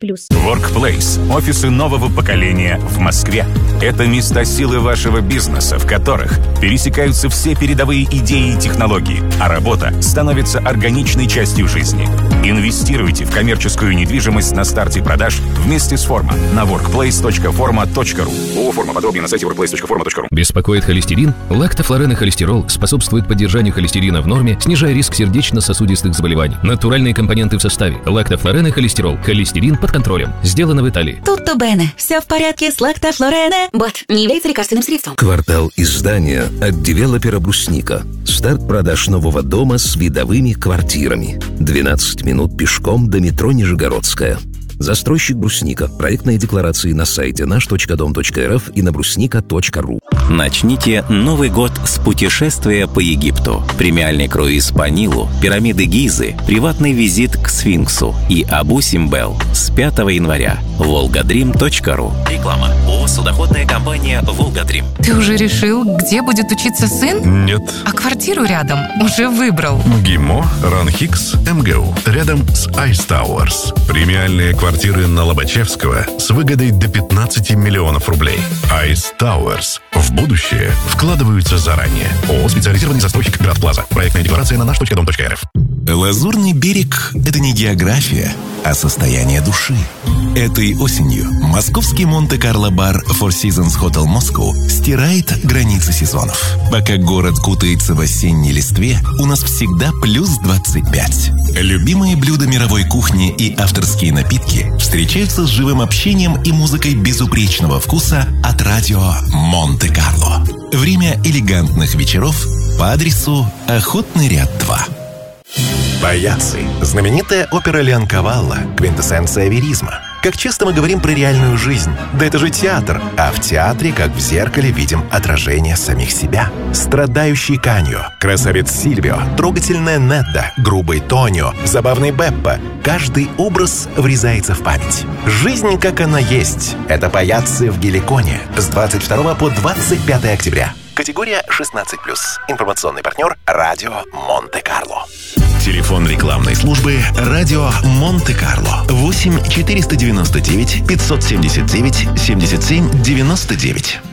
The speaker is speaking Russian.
Workplace – офисы нового поколения в Москве. Это места силы вашего бизнеса, в которых пересекаются все передовые идеи и технологии, а работа становится органичной частью жизни. Инвестируйте в коммерческую недвижимость на старте продаж вместе с Forma на workplace.forma.ru. ООО «Форма». Подробнее на сайте workplace.forma.ru. Беспокоит холестерин? Лактофлоренохолестерол способствует поддержанию холестерина в норме, снижая риск сердечно-сосудистых заболеваний. Натуральные компоненты в составе. Лактофлоренохолестерол. Холестерин под контролем. Сделано в Италии. Tutto bene. Все в порядке с лактофлорене. Бот не является лекарственным средством. Квартал издания от девелопера «Брусника». Старт продаж нового дома с видовыми квартирами. 12 минут пешком до метро Нижегородская. Застройщик «Брусника». Проектные декларации на сайте наш.дом.рф и на брусника.ру. Начните Новый год с путешествия по Египту. Премиальный круиз по Нилу, пирамиды Гизы, приватный визит к Сфинксу и Абу-Симбел с 5 января. volgadream.ru. Реклама. ООО «Судоходная компания Волгадрим». Ты уже решил, где будет учиться сын? Нет. А квартиру рядом уже выбрал? МГИМО, РАНХИКС, МГУ. Рядом с Ice Towers. Премиальные квартиры на Лобачевского с выгодой до 15 миллионов рублей. Ice Towers. В будущее вкладываются заранее. ООО «Специализированный застройщик Град Плаза». Проектная декларация на наш.дом.рф. Лазурный берег – это не география, а состояние души. Этой осенью московский Монте-Карло-бар Four Seasons Hotel Moscow стирает границы сезонов. Пока город кутается в осенней листве, у нас всегда плюс 25. Любимые блюда мировой кухни и авторские напитки встречаются с живым общением и музыкой безупречного вкуса от радио Монте-Карло. Время элегантных вечеров по адресу Охотный ряд 2. Паяцци. Знаменитая опера Леонкавалло, квинтэссенция веризма. Как часто мы говорим про реальную жизнь? Да это же театр. А в театре, как в зеркале, видим отражение самих себя. Страдающий Каньо, красавец Сильвио, трогательная Недда, грубый Тонио, забавный Беппо. Каждый образ врезается в память. Жизнь, как она есть. Это Паяцци в Геликоне с 22 по 25 октября. Категория 16+. Информационный партнер – Радио Монте-Карло. Телефон рекламной службы «Радио Монте-Карло» 8 499 579 77 99.